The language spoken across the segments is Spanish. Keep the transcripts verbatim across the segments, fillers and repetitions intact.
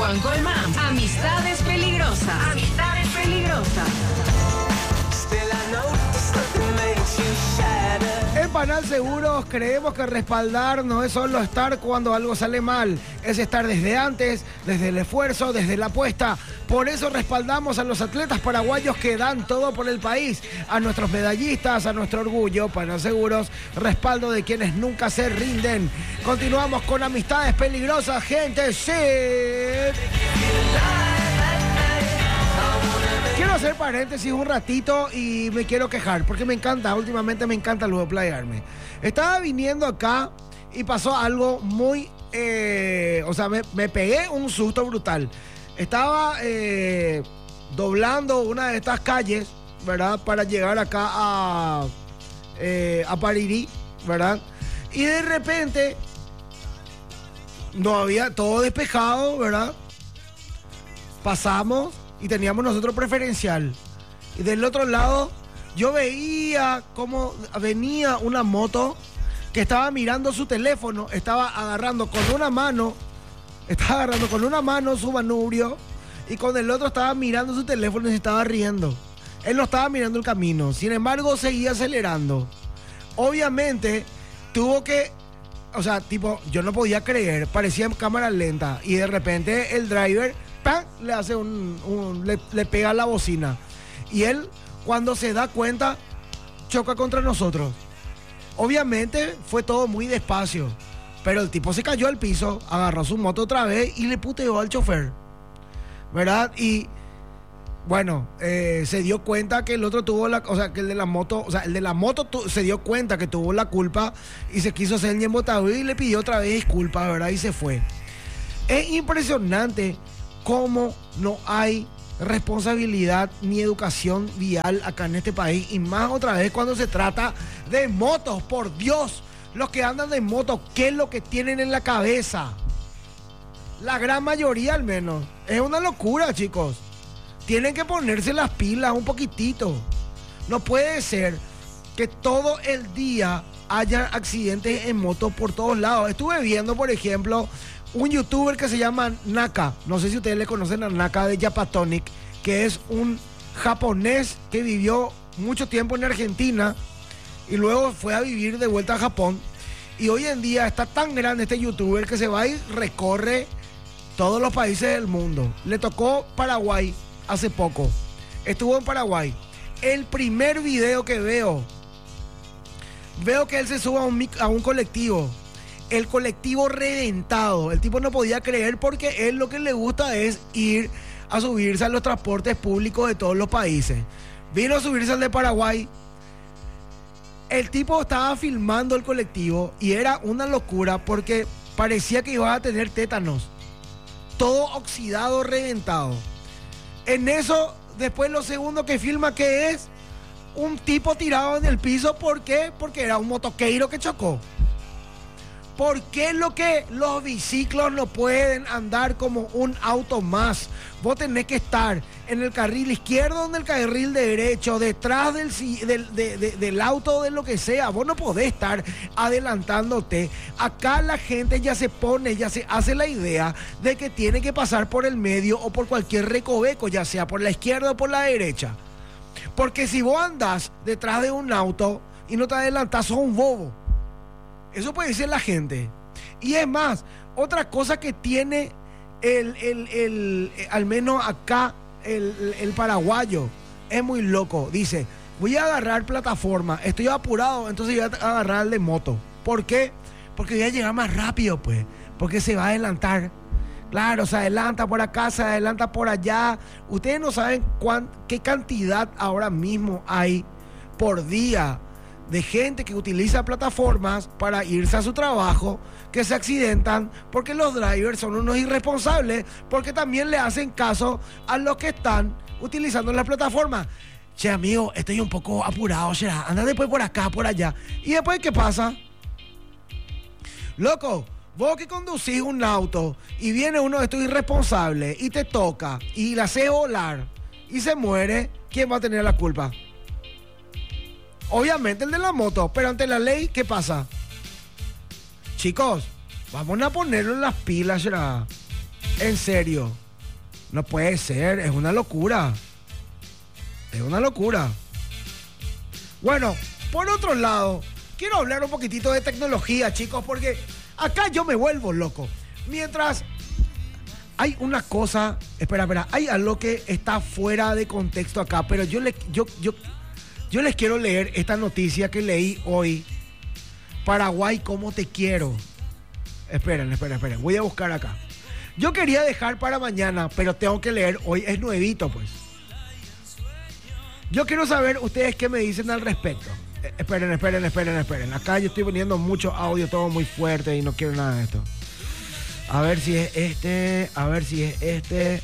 Juan Colmán. Amistades peligrosas. Amistades peligrosas. En Panal Seguros creemos que respaldar no es solo estar cuando algo sale mal, es estar desde antes, desde el esfuerzo, desde la apuesta. Por eso respaldamos a los atletas paraguayos que dan todo por el país, a nuestros medallistas, a nuestro orgullo. Panal Seguros, respaldo de quienes nunca se rinden. Continuamos con Amistades Peligrosas, gente. ¡Sí! Quiero hacer paréntesis un ratito y me quiero quejar, porque me encanta, últimamente me encanta luego playarme. Estaba viniendo acá y pasó algo muy, eh, o sea, me, me pegué un susto brutal. Estaba eh, doblando una de estas calles, ¿verdad? Para llegar acá a, eh, a Parirí, ¿verdad? Y de repente, no había todo despejado, ¿verdad? Pasamos y teníamos nosotros preferencial. Y del otro lado, yo veía cómo venía una moto que estaba mirando su teléfono, estaba agarrando con una mano, estaba agarrando con una mano su manubrio y con el otro estaba mirando su teléfono y se estaba riendo. Él no estaba mirando el camino, sin embargo seguía acelerando. Obviamente tuvo que, o sea, tipo, yo no podía creer, parecía en cámara lenta y de repente el driver, ¡pam!, le hace un, un le, le pega la bocina y él, cuando se da cuenta, choca contra nosotros. Obviamente fue todo muy despacio, pero el tipo se cayó al piso, agarró su moto otra vez y le puteó al chofer, ¿verdad? Y bueno, eh, se dio cuenta que el otro tuvo la, o sea, que el de la moto, o sea, el de la moto tu, se dio cuenta que tuvo la culpa y se quiso hacer el embotado y le pidió otra vez disculpas, ¿verdad? Y se fue. Es impresionante cómo no hay responsabilidad ni educación vial acá en este país, y más otra vez cuando se trata de motos. Por Dios, los que andan de moto, ¿qué es lo que tienen en la cabeza? La gran mayoría al menos. Es una locura, chicos. Tienen que ponerse las pilas un poquitito. No puede ser que todo el día haya accidentes en moto por todos lados. Estuve viendo, por ejemplo, un youtuber que se llama Naka. No sé si ustedes le conocen a Naka de Japatonic, que es un japonés que vivió mucho tiempo en Argentina y luego fue a vivir de vuelta a Japón. Y hoy en día está tan grande este youtuber que se va y recorre todos los países del mundo. Le tocó Paraguay hace poco. Estuvo en Paraguay. El primer video que veo, veo que él se sube a un, a un colectivo. El colectivo reventado. El tipo no podía creer porque él lo que le gusta es ir a subirse a los transportes públicos de todos los países. Vino a subirse al de Paraguay. El tipo estaba filmando el colectivo y era una locura porque parecía que iba a tener tétanos. Todo oxidado, reventado. En eso, después lo segundo que filma, que es un tipo tirado en el piso. ¿Por qué? Porque era un motoqueiro que chocó. ¿Por qué lo que los biciclos no pueden andar como un auto más? Vos tenés que estar en el carril izquierdo, en el carril derecho, detrás del, del, de, de, del auto, de lo que sea. Vos no podés estar adelantándote. Acá la gente ya se pone, ya se hace la idea de que tiene que pasar por el medio o por cualquier recoveco, ya sea por la izquierda o por la derecha. Porque si vos andás detrás de un auto y no te adelantás, sos un bobo. Eso puede decir la gente. Y es más, otra cosa que tiene el, el, el, el al menos acá, el, el, el paraguayo, es muy loco. Dice, voy a agarrar plataforma, estoy apurado, entonces voy a agarrar el de moto. ¿Por qué? Porque voy a llegar más rápido, pues. Porque se va a adelantar. Claro, se adelanta por acá, se adelanta por allá. Ustedes no saben cuán, qué cantidad ahora mismo hay por día de gente que utiliza plataformas para irse a su trabajo, que se accidentan porque los drivers son unos irresponsables, porque también le hacen caso a los que están utilizando las plataformas. Che, amigo, estoy un poco apurado, será, anda después por acá, por allá. ¿Y después qué pasa? Loco, vos que conducís un auto y viene uno de estos irresponsables y te toca y la hace volar y se muere, ¿quién va a tener la culpa? Obviamente el de la moto, pero ante la ley, ¿qué pasa? Chicos, vamos a ponerlo en las pilas, ¿será? En serio. No puede ser, es una locura. Es una locura. Bueno, por otro lado, quiero hablar un poquitito de tecnología, chicos, porque acá yo me vuelvo loco. Mientras hay una cosa, espera, espera, hay algo que está fuera de contexto acá, pero yo, le, yo, yo, yo les quiero leer esta noticia que leí hoy. Paraguay, ¿cómo te quiero? Esperen, esperen, esperen, voy a buscar acá. Yo quería dejar para mañana, pero tengo que leer hoy, es nuevito pues. Yo quiero saber ustedes qué me dicen al respecto. Eh, esperen, esperen, esperen, esperen. Acá yo estoy poniendo mucho audio, todo muy fuerte y no quiero nada de esto. A ver si es este, a ver si es este.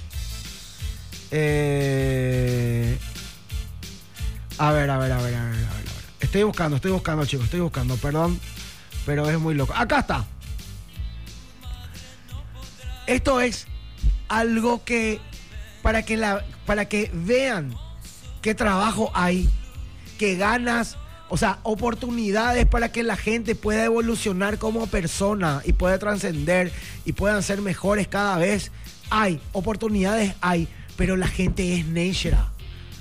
Eh... A ver, a ver, a ver, a ver, a ver, a ver. Estoy buscando, estoy buscando, chicos, estoy buscando, perdón, pero es muy loco. Acá está. Esto es algo que para que la para que vean qué trabajo hay, qué ganas, o sea, oportunidades para que la gente pueda evolucionar como persona y pueda trascender y puedan ser mejores cada vez. Hay, oportunidades hay, pero la gente es necia.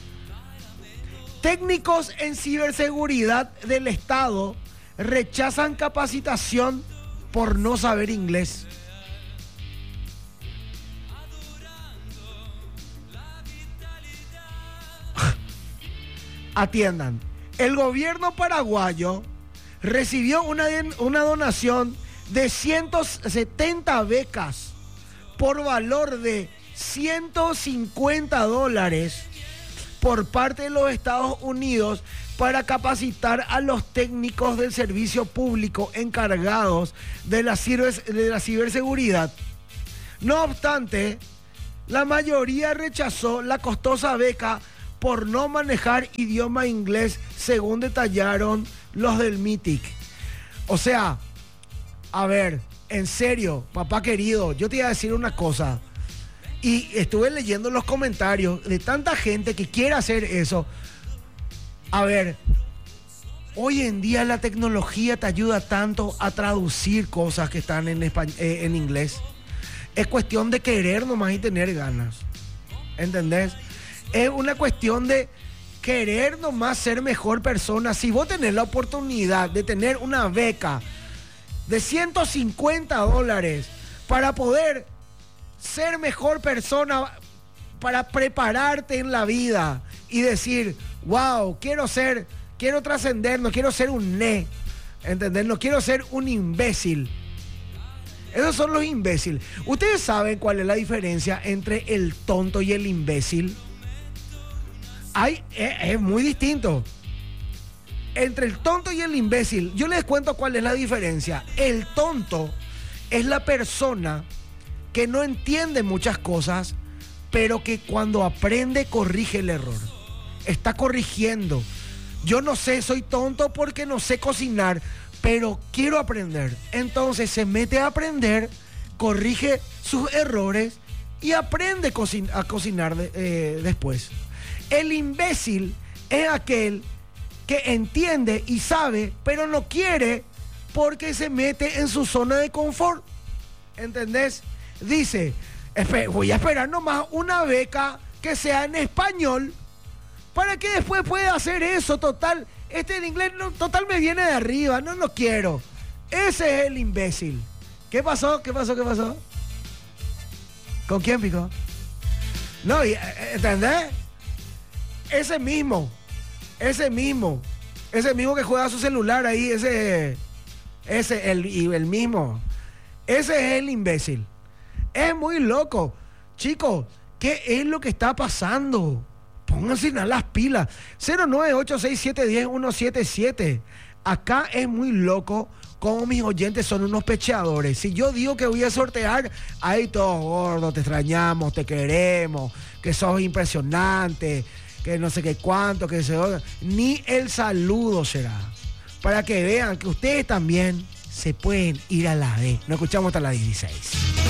Técnicos en ciberseguridad del Estado rechazan capacitación por no saber inglés. Atiendan, el gobierno paraguayo recibió una, una donación de ciento setenta becas por valor de ciento cincuenta dólares por parte de los Estados Unidos para capacitar a los técnicos del servicio público encargados de la, ciber, de la ciberseguridad. No obstante, la mayoría rechazó la costosa beca por no manejar idioma inglés, según detallaron los del M I T I C. O sea, a ver, en serio, papá querido, yo te iba a decir una cosa. Y estuve leyendo los comentarios de tanta gente que quiere hacer eso. A ver, hoy en día la tecnología te ayuda tanto a traducir cosas que están en, español, eh, en inglés. Es cuestión de querer nomás y tener ganas. ¿Entendés? Es una cuestión de querer nomás ser mejor persona. Si vos tenés la oportunidad de tener una beca de ciento cincuenta dólares para poder ser mejor persona, para prepararte en la vida y decir, wow, quiero ser, quiero trascender, no quiero ser un ne, ¿entendés? No quiero ser un imbécil. Esos son los imbéciles. ¿Ustedes saben cuál es la diferencia entre el tonto y el imbécil? Hay, es, es muy distinto. Entre el tonto y el imbécil, yo les cuento cuál es la diferencia. El tonto es la persona que no entiende muchas cosas, pero que cuando aprende corrige el error. Está corrigiendo. Yo no sé, soy tonto porque no sé cocinar, pero quiero aprender. Entonces se mete a aprender, corrige sus errores y aprende cocin- a cocinar de, eh, después. El imbécil es aquel que entiende y sabe, pero no quiere porque se mete en su zona de confort. ¿Entendés? Dice, voy a esperar nomás una beca que sea en español para que después pueda hacer eso. Total, este en inglés no, total me viene de arriba, no lo quiero. Ese es el imbécil. ¿Qué pasó? ¿Qué pasó? ¿Qué pasó? ¿Con quién picó? No, ¿entendés? Ese mismo, ese mismo, ese mismo que juega su celular ahí, ese, ese, el, el mismo, ese es el imbécil. Es muy loco. Chicos, ¿qué es lo que está pasando? Pónganse a las pilas. cero nueve ocho seis siete uno cero uno siete siete. Acá es muy loco como mis oyentes son unos pecheadores. Si yo digo que voy a sortear, ahí todos gordos, te extrañamos, te queremos, que sos impresionante, que no sé qué cuánto, que se... Ni el saludo será. Para que vean que ustedes también se pueden ir a la D. Nos escuchamos hasta las dieciséis.